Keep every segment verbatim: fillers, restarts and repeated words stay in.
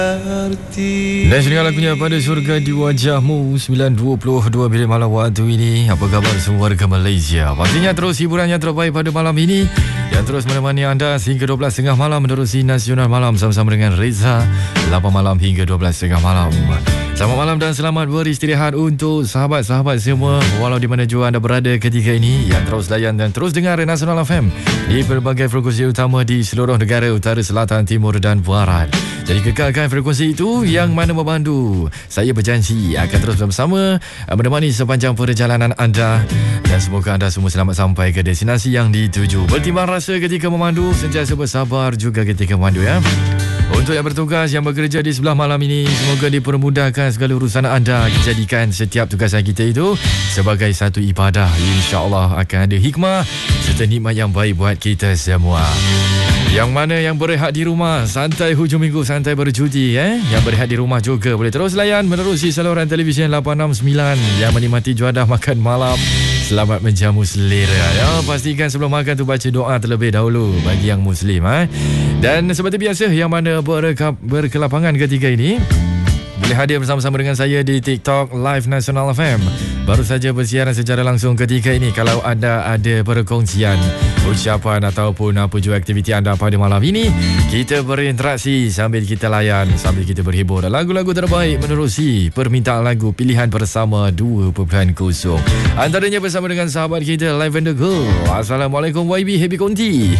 Dan dengar lagunya Pada Syurga di Wajahmu sembilan dua puluh dua bilik malam waktu ini. Apa khabar semua warga Malaysia? Pastinya terus hiburan yang terbaik pada malam ini yang terus menemani anda hingga dua belas tiga puluh malam menerusi Nasional Malam bersama dengan Reza lapan malam hingga dua belas tiga puluh malam. Selamat malam dan selamat beristirahat untuk sahabat-sahabat semua walau di mana jua anda berada ketika ini yang terus layan dan terus dengar Nasional F M di pelbagai frekuensi utama di seluruh negara utara, selatan, timur dan barat. Jadi kekalkan frekuensi itu yang mana memandu. Saya berjanji akan terus bersama menemani sepanjang perjalanan anda dan semoga anda semua selamat sampai ke destinasi yang dituju. Bertimbang rasa ketika memandu, sentiasa bersabar juga ketika memandu ya. Untuk yang bertugas, yang bekerja di sebelah malam ini, semoga dipermudahkan segala urusan anda. Jadikan setiap tugasan kita itu sebagai satu ibadah. InsyaAllah akan ada hikmah serta nikmat yang baik buat kita semua. Yang mana yang berehat di rumah, santai hujung minggu, santai bercuti eh? Yang berehat di rumah juga boleh terus layan menerusi saluran televisyen lapan enam sembilan yang menikmati juadah makan malam. Selamat menjamu selera ya. Pastikan sebelum makan tu baca doa terlebih dahulu bagi yang Muslim eh? Dan seperti biasa, yang mana berkap, berkelapangan ketika ini boleh hadir bersama-sama dengan saya di TikTok Live Nasional F M. Baru saja bersiaran secara langsung ketika ini. Kalau anda ada perkongsian, ucapan ataupun apa jua aktiviti anda pada malam ini, kita berinteraksi sambil kita layan, sambil kita berhibur. Lagu-lagu terbaik menerusi permintaan lagu pilihan bersama dua titik kosong. Antaranya bersama dengan sahabat kita Lavender Girl. Assalamualaikum Y B, happy konti.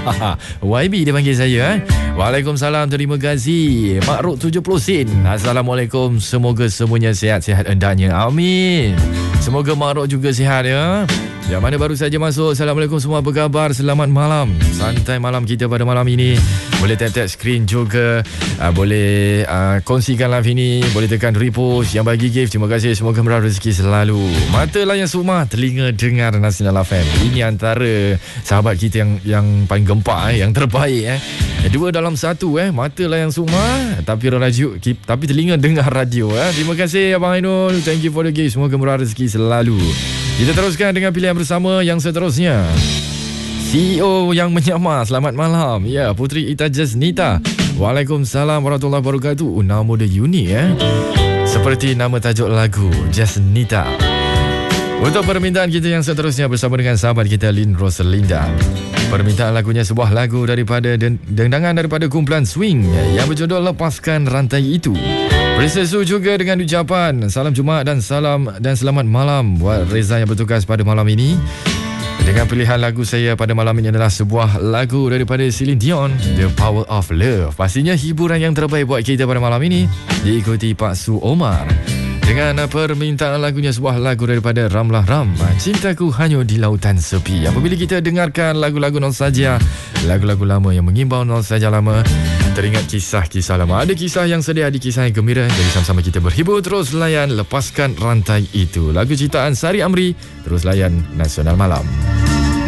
Y B dia panggil saya eh? Waalaikumsalam, terima kasih Mak Ruk tujuh puluh sen. Assalamualaikum, semoga semuanya sihat-sihat hendaknya, amin. Semoga Mak Ruk juga sihat ya. Yang mana baru saja masuk, Assalamualaikum semua, apa khabar? Selamat malam. Santai malam kita pada malam ini. Boleh tap-tap skrin juga, uh, boleh uh, kongsikan live ini, boleh tekan repost. Yang bagi gift, terima kasih. Semoga murah rezeki selalu. Mata layan sukma, telinga dengar Nasional F M. Ini antara sahabat kita yang yang paling gempak eh, yang terbaik eh. Dua dalam satu eh, mata layan sukma tapi radio, tapi telinga dengar radio eh. Terima kasih Abang Ainul. Thank you for the gift. Semoga murah rezeki selalu. Kita teruskan dengan pilihan bersama yang seterusnya. C E O yang menyamar, selamat malam. Ya, Putri Ita Jasnita. Waalaikumsalam warahmatullahi wabarakatuh. Oh, nama dia unik eh. Seperti nama tajuk lagu, Jasnita. Untuk permintaan kita yang seterusnya bersama dengan sahabat kita Lin Rosalinda. Permintaan lagunya sebuah lagu daripada dendangan daripada kumpulan swing yang berjudul Lepaskan Rantai Itu. Bersesu juga dengan ucapan salam Jumaat dan salam dan selamat malam buat Reza yang bertugas pada malam ini. Dengan pilihan lagu saya pada malam ini adalah sebuah lagu daripada Celine Dion, The Power of Love. Pastinya hiburan yang terbaik buat kita pada malam ini, diikuti Pak Su Omar. Dengan permintaan lagunya sebuah lagu daripada Ramlah Ram, Cintaku Hanyut di Lautan Sepi. Apabila kita dengarkan lagu-lagu nostalgia, lagu-lagu lama yang mengimbau nostalgia lama, teringat kisah-kisah lama. Ada kisah yang sedih, ada kisah yang gembira. Jadi sama-sama kita berhibur, terus layan Lepaskan Rantai Itu. Lagu ciptaan Sari Amri, terus layan Nasional Malam.